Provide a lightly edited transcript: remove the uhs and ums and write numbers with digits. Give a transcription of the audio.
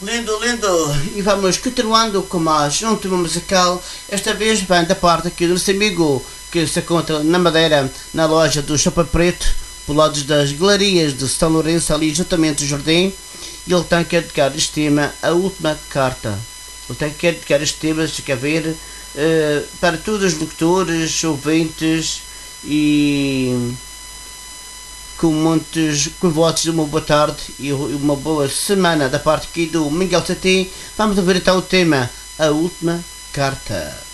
Lindo, lindo! E vamos continuando com mais um tema musical. Esta vez vem da parte aqui do nosso amigo que se encontra na Madeira, na loja do Chapa Preto, por lados das Galerias de São Lourenço, ali juntamente do Jardim. E ele tem que dedicar este tema, A Última Carta. Ele tem que dedicar este tema, se quer ver, para todos os leitores, ouvintes e com votos de uma boa tarde e uma boa semana da parte aqui do Miguel Sati. Vamos ouvir então o tema A Última Carta.